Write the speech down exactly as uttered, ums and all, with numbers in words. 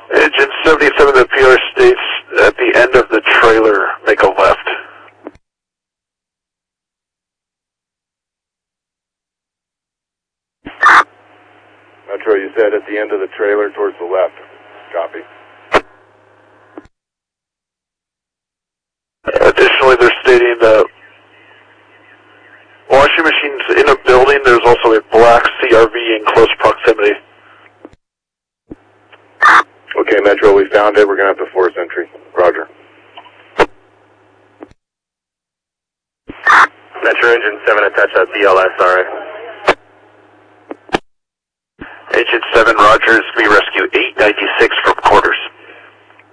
Agent seventy-seven, the P R states at the end of the trailer, make a left. Metro, you said at the end of the trailer towards the left. Copy. Additionally, they're stating that washing machines in a building, there's also a black C R V in close proximity. Okay, Metro, we found it. We're going to have to force entry. Roger. Metro Engine seven, attach that B L S, alright. Agent seven, Rogers, we rescue eight ninety-six